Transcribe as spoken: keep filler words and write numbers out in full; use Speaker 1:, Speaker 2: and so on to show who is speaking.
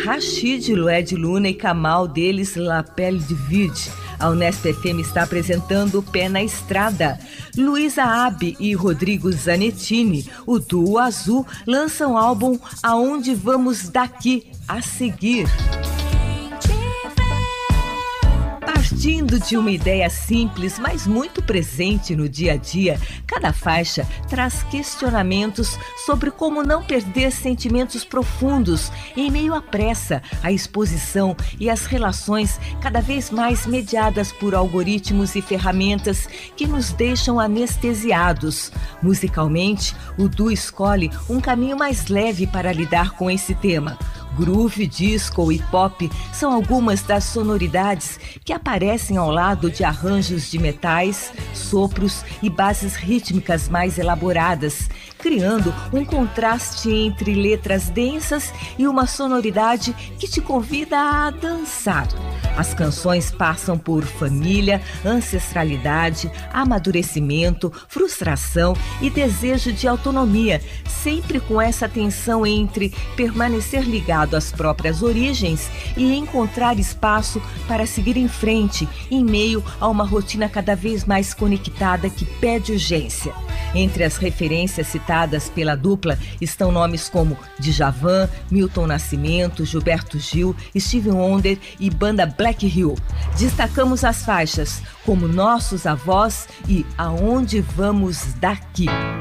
Speaker 1: Rashid, Lued Luna e Kamal, deles La Pelle de Vide. A Unesp F M está apresentando Pé na Estrada. Luísa Abbe e Rodrigo Zanettini, o duo azul, lançam o álbum Aonde Vamos Daqui, a seguir. Partindo de uma ideia simples, mas muito presente no dia a dia, cada faixa traz questionamentos sobre como não perder sentimentos profundos em meio à pressa, à exposição e às relações cada vez mais mediadas por algoritmos e ferramentas que nos deixam anestesiados. Musicalmente, o duo escolhe um caminho mais leve para lidar com esse tema. Groove, disco e pop são algumas das sonoridades que aparecem ao lado de arranjos de metais, sopros e bases rítmicas mais elaboradas, criando um contraste entre letras densas e uma sonoridade que te convida a dançar. As canções passam por família, ancestralidade, amadurecimento, frustração e desejo de autonomia, sempre com essa tensão entre permanecer ligado às próprias origens e encontrar espaço para seguir em frente, em meio a uma rotina cada vez mais conectada que pede urgência. Entre as referências citadas pela dupla estão nomes como Djavan, Milton Nascimento, Gilberto Gil, Stevie Wonder e banda Black Hill. Destacamos as faixas como Nossos Avós e Aonde Vamos Daqui.